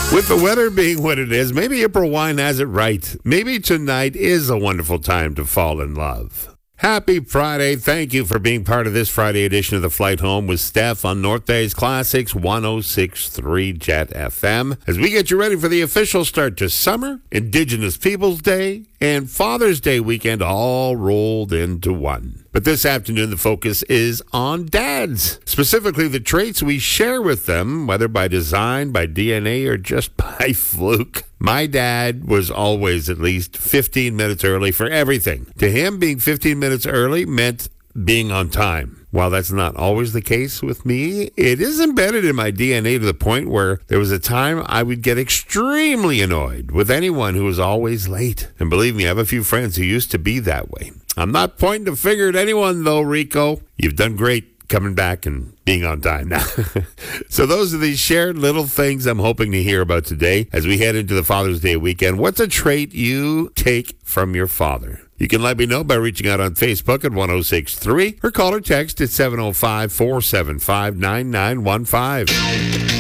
With the weather being what it is, maybe April Wine has it right. Maybe tonight is a wonderful time to fall in love. Happy Friday. Thank you for being part of this Friday edition of The Flight Home with Steph on North Days Classics 106.3 Jet FM. As we get you ready for the official start to summer, Indigenous Peoples Day, and Father's Day weekend all rolled into one. But this afternoon, the focus is on dads, specifically the traits we share with them, whether by design, by DNA, or just by fluke. My dad was always at least 15 minutes early for everything. To him, being 15 minutes early meant being on time. While that's not always the case with me, it is embedded in my DNA to the point where there was a time I would get extremely annoyed with anyone who was always late. And believe me, I have a few friends who used to be that way. I'm not pointing a finger at anyone, though, Rico. You've done great coming back and being on time now. So those are these shared little things I'm hoping to hear about today as we head into the Father's Day weekend. What's a trait you take from your father? You can let me know by reaching out on Facebook at 106.3 or call or text at 705-475-9915.